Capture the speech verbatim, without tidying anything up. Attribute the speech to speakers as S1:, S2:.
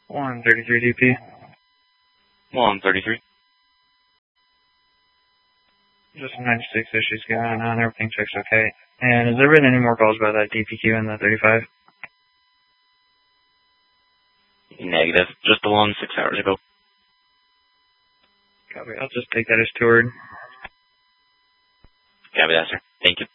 S1: one thirty-three D P.
S2: one thirty-three.
S1: Just ninety-six issues going on. Everything checks okay. And has there been any more calls about that D P Q in the thirty-five?
S2: Negative. Just the one six hours ago.
S1: Copy. I'll just take that as toured.
S2: Copy that, sir. Thank you.